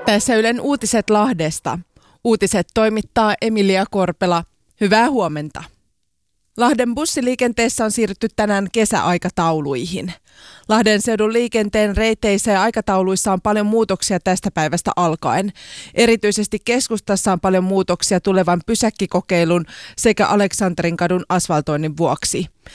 Tässä Ylen uutiset Lahdesta. Uutiset toimittaa Emilia Korpela. Hyvää huomenta. Lahden bussiliikenteessä on siirrytty tänään kesäaikatauluihin. Lahden seudun liikenteen reiteissä ja aikatauluissa on paljon muutoksia tästä päivästä alkaen. Erityisesti keskustassa on paljon muutoksia tulevan pysäkkikokeilun sekä Aleksantterinkadun asfaltoinnin vuoksi.